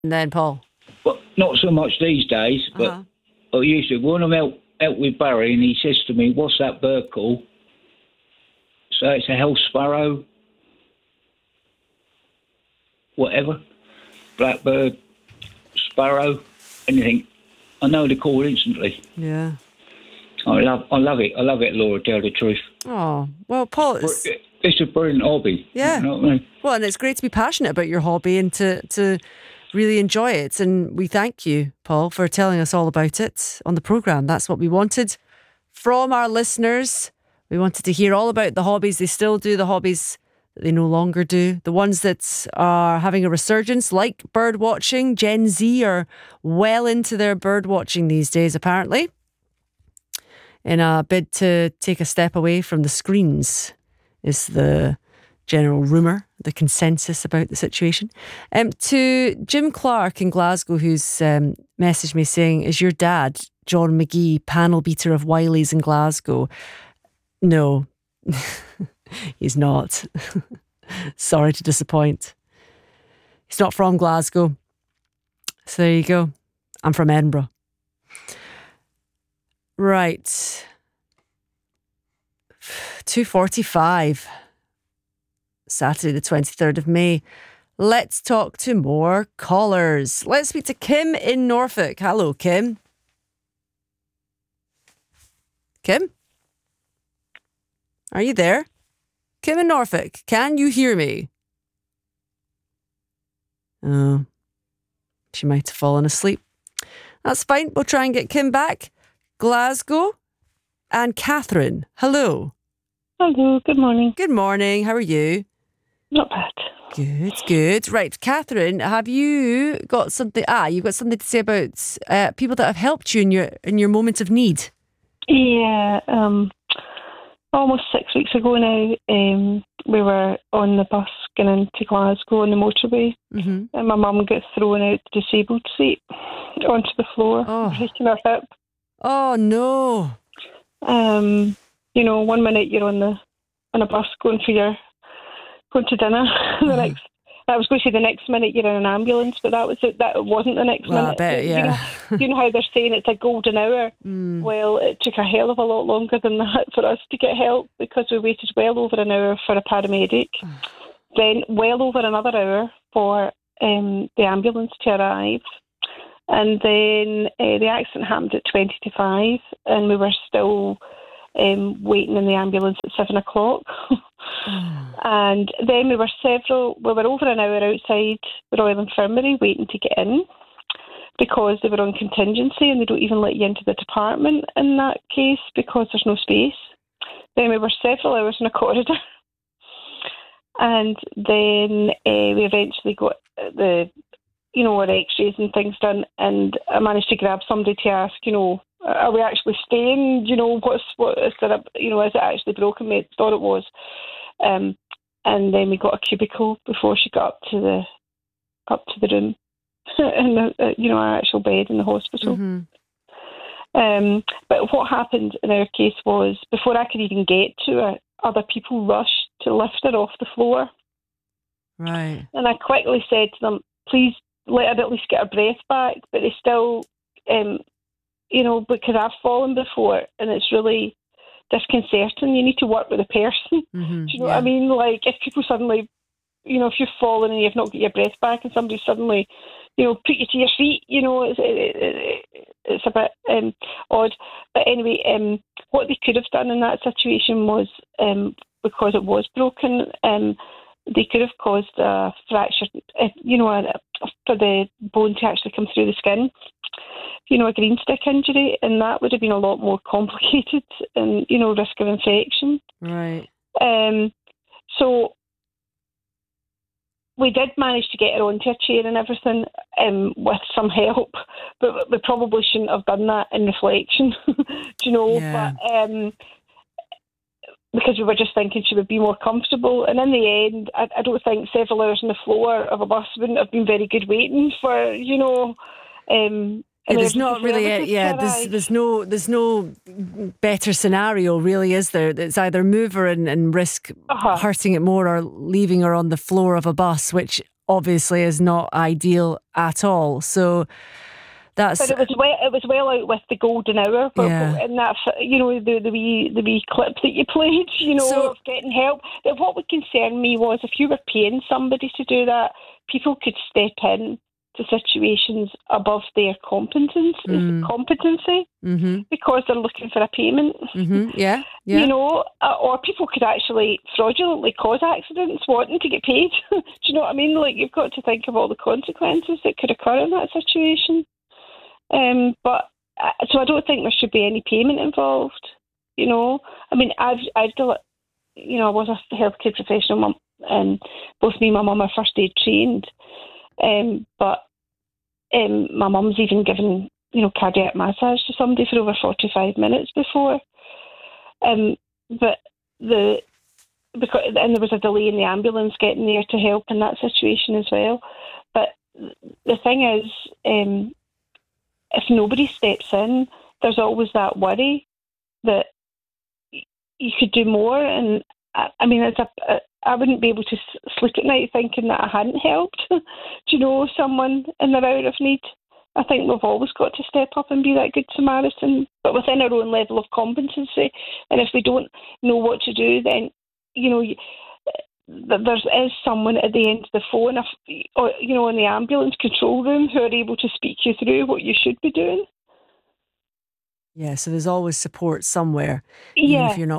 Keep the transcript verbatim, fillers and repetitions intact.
And then, Paul? But not so much these days, but uh-huh. I used to. When I'm out, out with Barry and he says to me, what's that bird called? So it's a house sparrow, whatever, blackbird, sparrow, anything. I know the call instantly. Yeah. I love I love it. I love it, Laura, tell the truth. Oh, well, Paul, it's... It's a brilliant hobby. Yeah. You know what I mean? Well, and it's great to be passionate about your hobby and to, to really enjoy it. And we thank you, Paul, for telling us all about it on the programme. That's what we wanted from our listeners. We wanted to hear all about the hobbies they still do, the hobbies that they no longer do, the ones that are having a resurgence, like bird watching. Gen Z are well into their bird watching these days, apparently, in a bid to take a step away from the screens, is the general rumour, the consensus about the situation. Um, to Jim Clark in Glasgow, who's um, messaged me saying, is your dad, John McGee, panel beater of Wiley's in Glasgow? No, he's not. Sorry to disappoint. He's not from Glasgow. So there you go. I'm from Edinburgh. Right. two forty-five. Saturday the twenty-third of May. Let's talk to more callers. Let's speak to Kim in Norfolk. Hello, Kim. Kim? Are you there? Kim in Norfolk, can you hear me? Oh, she might have fallen asleep. That's fine. We'll try and get Kim back. Glasgow and Catherine. Hello. Hello, good morning. Good morning. How are you? Not bad. Good, good. Right, Catherine, have you got something? Ah, you've got something to say about uh, people that have helped you in your in your moments of need. Yeah, um, almost six weeks ago now, um, we were on the bus going into Glasgow on the motorway, mm-hmm. and my mum got thrown out the disabled seat onto the floor, oh. breaking her hip. Oh no! Um, you know, one minute you're on the on a bus going for your going to dinner, the next. I was going to say the next minute you're in an ambulance, but that was it. That wasn't the next well, minute. I bet, yeah. You know, you know how they're saying it's a golden hour? Mm. Well, it took a hell of a lot longer than that for us to get help because we waited well over an hour for a paramedic, then well over another hour for um, the ambulance to arrive. And then uh, the accident happened at twenty to five, and we were still um, waiting in the ambulance at seven o'clock. And then we were several, we were over an hour outside the Royal Infirmary waiting to get in because they were on contingency and they don't even let you into the department in that case because there's no space. Then we were several hours in a corridor. And then uh, we eventually got the, you know, our x-rays and things done, and I managed to grab somebody to ask, you know, are we actually staying? You know, what's what is there? A, you know, is it actually broken? We thought it was, um, and then we got a cubicle before she got up to the up to the room, in the uh, you know our actual bed in the hospital. Mm-hmm. Um, but what happened in our case was before I could even get to her, other people rushed to lift her off the floor. Right. And I quickly said to them, please let her at least get her breath back. But they still, um, you know, because I've fallen before and it's really disconcerting. You need to work with a person. Mm-hmm, Do you know yeah. what I mean? Like if people suddenly, you know, if you've fallen and you've not got your breath back and somebody suddenly, you know, put you to your feet, you know, it's, it, it, it's a bit um, odd. But anyway, um, what they could have done in that situation was, um, because it was broken, um, they could have caused a fracture, you know, a, for the bone to actually come through the skin, you know, a green stick injury, and that would have been a lot more complicated and, you know, risk of infection. Right. Um, so we did manage to get her onto a chair and everything um, with some help, but we probably shouldn't have done that in reflection, do you know? Yeah. But um, because we were just thinking she would be more comfortable. And in the end, I, I don't think several hours on the floor of a bus wouldn't have been very good waiting for, you know... Um, yeah, there's not really a, yeah there's there's no there's no better scenario really, is there? It's either move her and, and risk uh-huh. hurting it more or leaving her on the floor of a bus, which obviously is not ideal at all. So that's. But it was well, it was well out with the golden hour, but, Yeah. and that, you know, the the wee the wee clip that you played, you know, So- of getting help. That what would concern me was if you were paying somebody to do that, people could step in to situations above their competence, Mm. competency, Mm-hmm. because they're looking for a payment. Mm-hmm. Yeah. Yeah. You know, uh, or people could actually fraudulently cause accidents wanting to get paid. Do you know what I mean? Like, you've got to think of all the consequences that could occur in that situation. Um, but uh, so I don't think there should be any payment involved. You know, I mean, I've I've done, you know, I was a healthcare professional. Mum, and both me and my mum are first aid trained. Um, but um, my mum's even given, you know, cardiac massage to somebody for over forty-five minutes before. Um, but the because and there was a delay in the ambulance getting there to help in that situation as well. But the thing is, um, if nobody steps in, there's always that worry that you could do more. And I, I mean, it's a, I wouldn't be able to sleep at night thinking that I hadn't helped. Do you know, someone in their hour of need? I think we've always got to step up and be that good Samaritan, but within our own level of competency. And if we don't know what to do, then, you know, there is someone at the end of the phone, if, or, you know, in the ambulance control room, who are able to speak you through what you should be doing. Yeah, so there's always support somewhere, Yeah. even if you're not